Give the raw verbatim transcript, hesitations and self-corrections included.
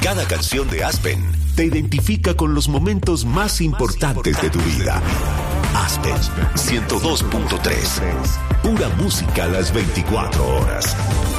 Cada canción de Aspen te identifica con los momentos más importantes de tu vida. Aspen ciento dos punto tres. Pura música a las veinticuatro horas.